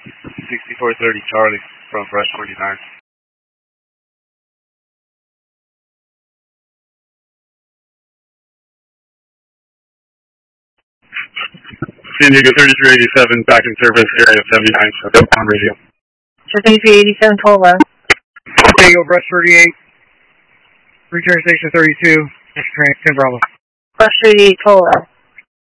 6430 Charlie from Brush 29. San Diego 3387 back in service, area 79, so on radio. 3387 1211. San Diego Brush 38, return station 32, next train, 10 Bravo. Brush 38 1211.